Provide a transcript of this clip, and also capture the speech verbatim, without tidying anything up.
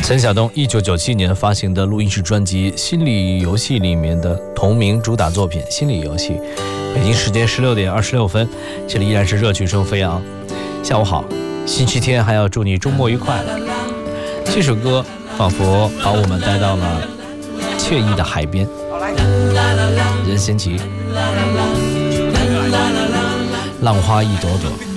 陈晓东一九九七年发行的录音室专辑《心理游戏》里面的同名主打作品《心理游戏》。北京时间十六点二十六分，这里依然是热曲声飞扬。下午好，星期天还要祝你周末愉快了。这首歌仿佛把我们带到了惬意的海边，任贤齐，浪花一朵朵。